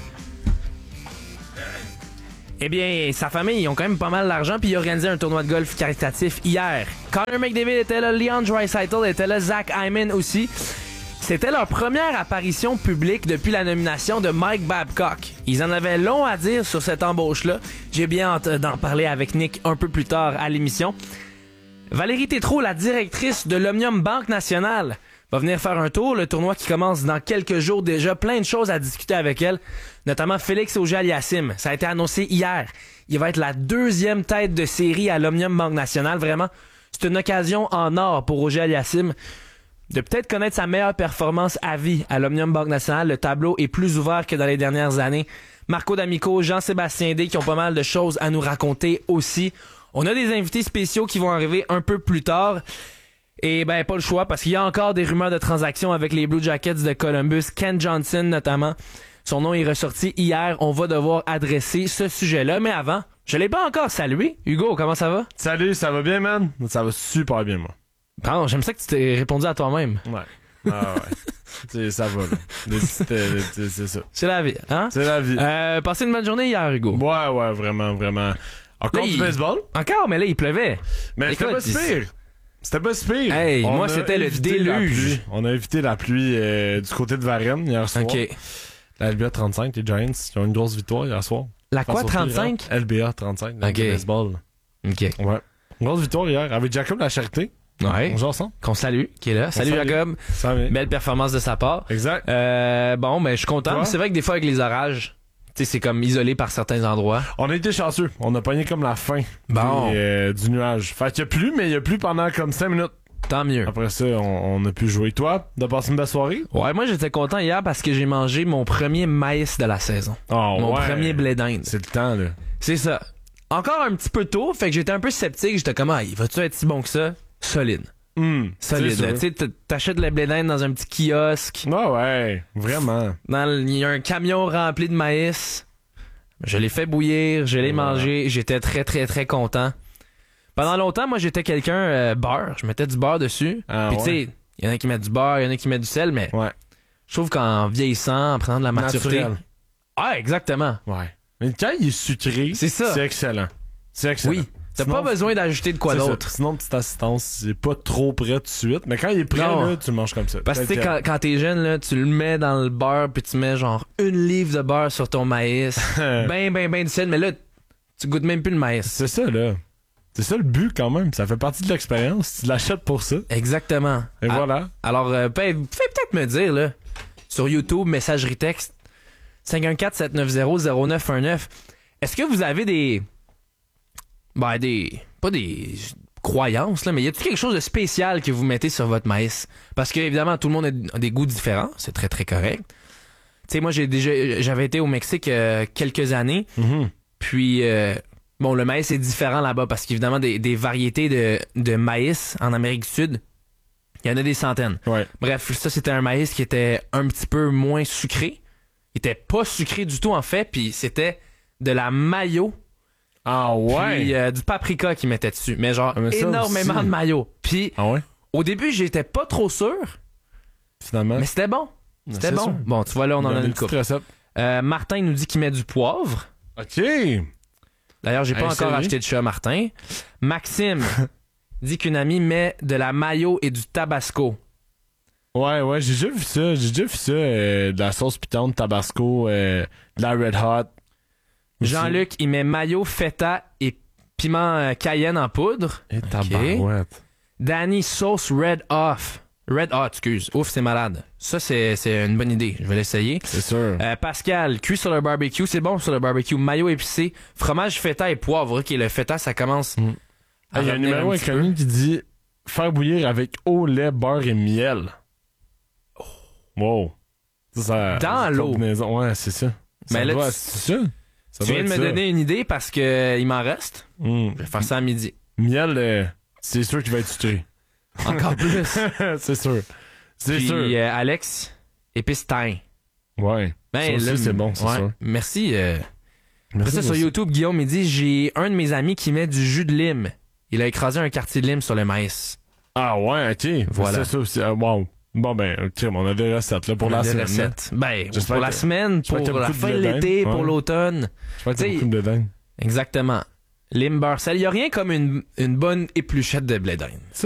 Eh bien, sa famille, ils ont quand même pas mal d'argent puis ils ont organisé un tournoi de golf caritatif hier. Connor McDavid était là, Leon Draisaitl était là, Zach Hyman aussi. C'était leur première apparition publique depuis la nomination de Mike Babcock. Ils en avaient long à dire sur cette embauche-là. J'ai bien hâte d'en parler avec Nick un peu plus tard à l'émission. Valérie Tétrault, la directrice de l'Omnium Banque Nationale, va venir faire un tour. Le tournoi qui commence dans quelques jours déjà. Plein de choses à discuter avec elle, notamment Félix Auger-Aliassime. Ça a été annoncé hier. Il va être la 2e tête de série à l'Omnium Banque Nationale. Vraiment, c'est une occasion en or pour Auger-Aliassime de peut-être connaître sa meilleure performance à vie à l'Omnium Banque Nationale. Le tableau est plus ouvert que dans les dernières années. Marco D'Amico, Jean-Sébastien D qui ont pas mal de choses à nous raconter aussi. On a des invités spéciaux qui vont arriver un peu plus tard. Et ben pas le choix parce qu'il y a encore des rumeurs de transactions avec les Blue Jackets de Columbus. Ken Johnson notamment. Son nom est ressorti hier. On va devoir adresser ce sujet-là. Mais avant, je l'ai pas encore salué. Hugo, comment ça va? Salut, ça va bien, man? Ça va super bien, moi. Pardon, j'aime ça que tu t'es répondu à toi-même. Ouais. Ah ouais. Ça va, là. C'est ça. C'est la vie, hein? C'est la vie. Passé une bonne journée hier, Hugo. Ouais, vraiment. Encore là, du baseball? Encore, mais là, il pleuvait. Mais c'était pas si pire. C'était pas si pire. Hey, moi, c'était le déluge. On a évité la pluie du côté de Varennes hier soir. OK. La LBA 35, les Giants, ils ont une grosse victoire hier soir. La quoi, 35? LBA 35, le baseball. OK. Ouais. Une grosse victoire hier avec Jacob Lacharité. Ouais. Bonjour ensemble. Qu'on salue, qui est là. Salut Jacob. Salut. Belle performance de sa part. Exact. Bon, ben je suis content. C'est vrai que des fois avec les orages, tu sais, c'est comme isolé par certains endroits. On a été chanceux. On a pogné comme la fin du nuage. Fait qu'il y a plu, mais il y a plu pendant comme 5 minutes. Tant mieux. Après ça, on a pu jouer. Toi, t'as passé une belle soirée? Ouais, moi j'étais content hier parce que j'ai mangé mon premier maïs de la saison. Mon premier blé d'Inde. C'est le temps, là. C'est ça. Encore un petit peu tôt, fait que j'étais un peu sceptique. J'étais comme, il va-tu être si bon que ça? Solide. Solide. Tu sais, t'achètes le blé d'Inde dans un petit kiosque. Ouais, vraiment. Il y a un camion rempli de maïs. Je l'ai fait bouillir, je l'ai mangé. J'étais très, très, très content. Pendant longtemps, moi, j'étais quelqu'un beurre. Je mettais du beurre dessus. Puis tu sais, il y en a qui mettent du beurre, il y en a qui mettent du sel, mais je trouve qu'en vieillissant, en prenant de la maturité... Ouais, exactement. Ouais. Mais quand il est sucré, c'est excellent. C'est excellent. Oui. T'as pas besoin d'ajouter de quoi d'autre. Sinon, petite assistance, c'est pas trop prêt tout de suite. Mais quand il est prêt, là, tu le manges comme ça. Parce que tu sais, quand t'es jeune, là, tu le mets dans le beurre, puis tu mets genre 1 livre de beurre sur ton maïs. ben du sel. Mais là, tu goûtes même plus le maïs. C'est ça, là. C'est ça le but, quand même. Ça fait partie de l'expérience. Tu l'achètes pour ça. Exactement. Et voilà. Alors, fais peut-être me dire, là, sur YouTube, messagerie texte, 514-790-0919, est-ce que vous avez pas des croyances, là, mais y a-t-il quelque chose de spécial que vous mettez sur votre maïs? Parce que, évidemment, tout le monde a des goûts différents. C'est très, très correct. Tu sais, moi, j'avais été au Mexique quelques années. Puis, le maïs est différent là-bas parce qu'évidemment, des variétés de maïs en Amérique du Sud, il y en a des centaines. Ouais. Bref, ça, c'était un maïs qui était un petit peu moins sucré. Il était pas sucré du tout, en fait. Puis, c'était de la mayo. Ah ouais? Puis du paprika qu'ils mettaient dessus. Mais genre, énormément de mayo. Puis, au début, j'étais pas trop sûr. finalement. Mais c'était bon. C'était C'est bon. sûr. Bon, tu vois, là, on en a une coupe. recette. Martin nous dit qu'il met du poivre. OK. D'ailleurs, j'ai pas encore sérieux? acheté de chat, Martin. Maxime dit qu'une amie met de la mayo et du tabasco. Ouais, j'ai déjà vu ça. De la sauce piquante, tabasco, de la Red Hot. Jean-Luc, il met mayo, feta et piment cayenne en poudre. Et tabarouette. Danny, sauce Red Hot, excuse. Ouf, c'est malade. Ça, c'est une bonne idée. Je vais l'essayer. C'est sûr. Pascal, cuit sur le barbecue. C'est bon sur le barbecue. Mayo épicé, fromage feta et poivre. OK, le feta, ça commence à Il y a un revenir numéro petit peu. inconnu qui dit faire bouillir avec eau, lait, beurre et miel. Wow. Dans l'eau. Combinaison. Ouais, c'est ça. Mais là, c'est ça. Ça tu doit viens de être me ça. donner une idée parce que il m'en reste. Je vais faire ça à midi. Miel, c'est sûr qu'il va être sucré. Encore plus. C'est sûr. C'est Puis, sûr. Alex, épice thym. Ouais. Ben, Ça aussi, là, c'est bon, c'est ouais. sûr. Merci. Après Merci ça, sur aussi. YouTube, Guillaume, il dit j'ai un de mes amis qui met du jus de lime. Il a écrasé un quartier de lime sur le maïs. Ah ouais, ok. Voilà. C'est ça aussi. Wow. Bon, ben, ok, on a des recettes là, pour On la a des semaine. recettes. Ben, J'espère pour la que- semaine, j'espère pour que t'as la beaucoup de fin de blé l'été, d'Inde. pour Ouais. l'automne. J'espère que t'as T'sais, beaucoup de blé d'Inde. Exactement. Lime beurre sel. Il n'y a rien comme une bonne épluchette de blé d'Inde.